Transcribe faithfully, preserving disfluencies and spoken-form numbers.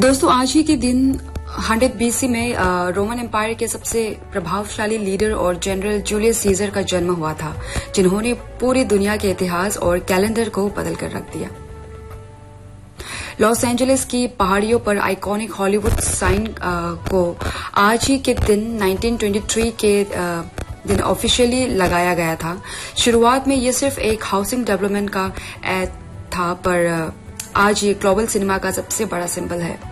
दोस्तों, आज ही के दिन हंड्रेड बीसी में रोमन एम्पायर के सबसे प्रभावशाली लीडर और जनरल जूलियस सीजर का जन्म हुआ था, जिन्होंने पूरी दुनिया के इतिहास और कैलेंडर को बदल कर रख दिया। लॉस एंजलिस की पहाड़ियों पर आइकॉनिक हॉलीवुड साइन को आज ही के दिन नाइनटीन ट्वेंटी थ्री के आ, दिन ऑफिशियली लगाया गया था। शुरुआत में यह सिर्फ एक हाउसिंग डेवलपमेंट का एड था, पर आज ये ग्लोबल सिनेमा का सबसे बड़ा सिंबल है।